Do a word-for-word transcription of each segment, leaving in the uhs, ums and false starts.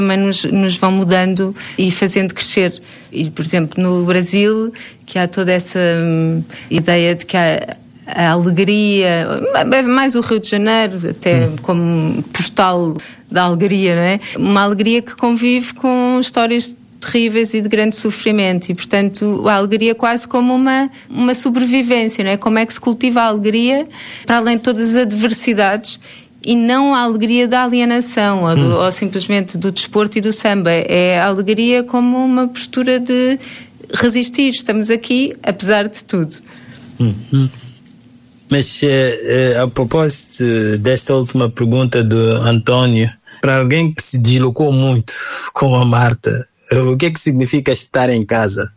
também nos, nos vão mudando e fazendo crescer. E, por exemplo, no Brasil, que há toda essa hum, ideia de que há a alegria, mais o Rio de Janeiro, até hum. como postal da alegria, não é? Uma alegria que convive com histórias terríveis e de grande sofrimento e, portanto, a alegria quase como uma, uma sobrevivência, não é? Como é que se cultiva a alegria para além de todas as adversidades e não a alegria da alienação ou, do, hum. ou simplesmente do desporto e do samba. É a alegria como uma postura de resistir, estamos aqui apesar de tudo. Hum. Hum. Mas uh, a propósito desta última pergunta do António, para alguém que se deslocou muito com a Marta, o que é que significa estar em casa?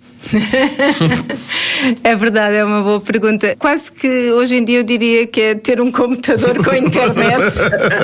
É verdade, é uma boa pergunta. Quase que hoje em dia eu diria que é ter um computador com internet.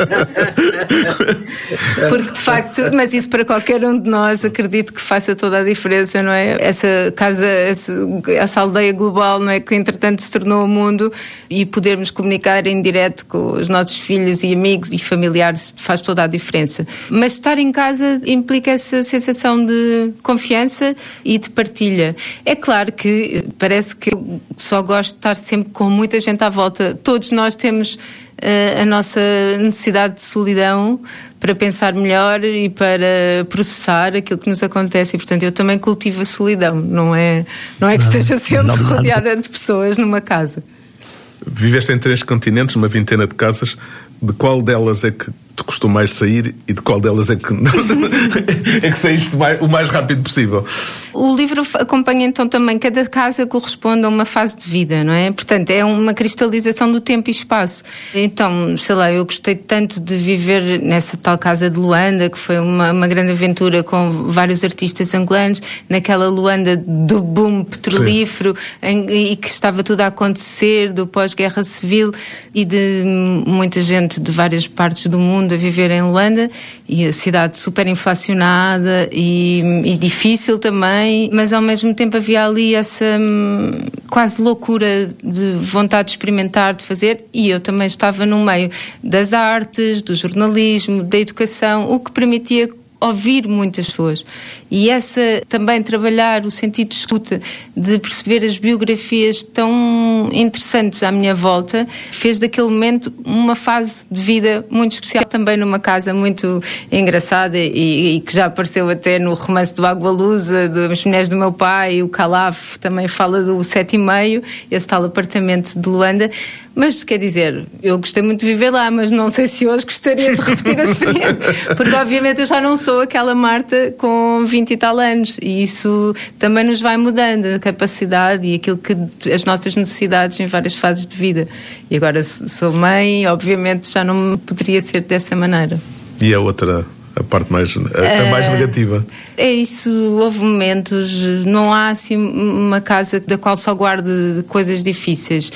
Porque de facto, mas isso para qualquer um de nós acredito que faça toda a diferença, não é? Essa casa, essa, essa aldeia global, não é? Que entretanto se tornou o mundo, e podermos comunicar em direto com os nossos filhos e amigos e familiares faz toda a diferença. Mas estar em casa implica essa sensação de confiança e de partilha. É claro que parece que eu só gosto de estar sempre com muita gente à volta. Todos nós temos uh, a nossa necessidade de solidão para pensar melhor e para processar aquilo que nos acontece, e portanto eu também cultivo a solidão. Não é, não é que não, esteja sempre não, rodeada de pessoas numa casa. Viveste em três continentes, numa vintena de casas. De qual delas é que tu costumas sair e de qual delas é que é que saíste mais, o mais rápido possível? O livro acompanha então também, cada casa corresponde a uma fase de vida, não é? Portanto, é uma cristalização do tempo e espaço. Então, sei lá, eu gostei tanto de viver nessa tal casa de Luanda, que foi uma, uma grande aventura com vários artistas angolanos, naquela Luanda do boom petrolífero, em, e que estava tudo a acontecer, do pós-guerra civil, e de muita gente de várias partes do mundo a viver em Luanda, e a cidade super inflacionada e, e difícil também, mas ao mesmo tempo havia ali essa hum, quase loucura de vontade de experimentar, de fazer, e eu também estava no meio das artes, do jornalismo, da educação, o que permitia ouvir muitas pessoas. E essa também trabalhar o sentido de escuta, de perceber as biografias tão interessantes à minha volta, fez daquele momento uma fase de vida muito especial, também numa casa muito engraçada e, e que já apareceu até no romance do Agualusa, das mulheres do meu pai. O Calaf também fala do sete e meio, esse tal apartamento de Luanda. Mas, quer dizer, eu gostei muito de viver lá, mas não sei se hoje gostaria de repetir a experiência, porque obviamente eu já não sou aquela Marta com vinte e tal anos, e isso também nos vai mudando, a capacidade e aquilo que, as nossas necessidades em várias fases de vida. E agora sou mãe, obviamente já não poderia ser dessa maneira. E a outra, a parte mais, a, a mais uh, negativa? É isso, houve momentos, não há assim uma casa da qual só guarde coisas difíceis.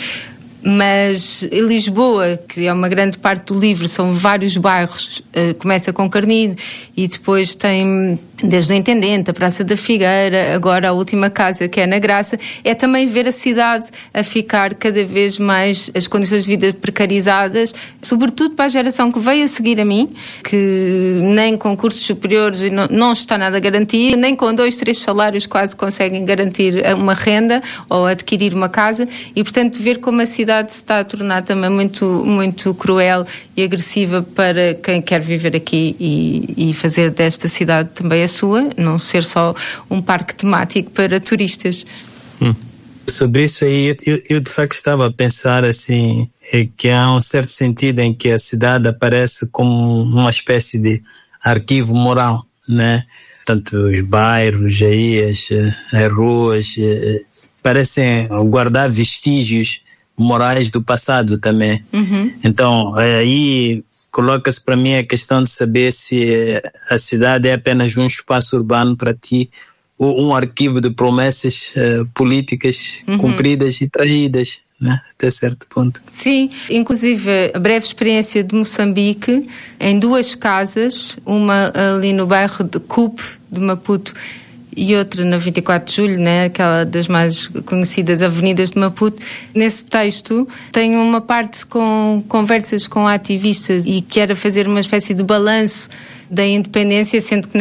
Mas Lisboa, que é uma grande parte do livro, são vários bairros, uh, começa com Carnide e depois tem desde o Intendente, a Praça da Figueira, agora a última casa que é na Graça. É também ver a cidade a ficar cada vez mais, as condições de vida precarizadas, sobretudo para a geração que veio a seguir a mim, que nem com cursos superiores não, não está nada garantido, nem com dois, três salários quase conseguem garantir uma renda ou adquirir uma casa, e portanto ver como a cidade se está a tornar também muito, muito cruel e agressiva para quem quer viver aqui e, e fazer desta cidade também a sua, não ser só um parque temático para turistas. Hum. Sobre isso aí, eu, eu de facto estava a pensar assim, é que há um certo sentido em que a cidade aparece como uma espécie de arquivo moral, né? Tanto os bairros aí, as, as ruas, parecem guardar vestígios morais do passado também. Uhum. Então, aí coloca-se para mim a questão de saber se a cidade é apenas um espaço urbano para ti ou um arquivo de promessas uh, políticas uhum. cumpridas e traídas, né? Até certo ponto. Sim, inclusive a breve experiência de Moçambique, em duas casas, uma ali no bairro de Cupe, de Maputo, e outra na vinte e quatro de julho, né, aquela das mais conhecidas avenidas de Maputo. Nesse texto tem uma parte com conversas com ativistas e que era fazer uma espécie de balanço da independência, sendo que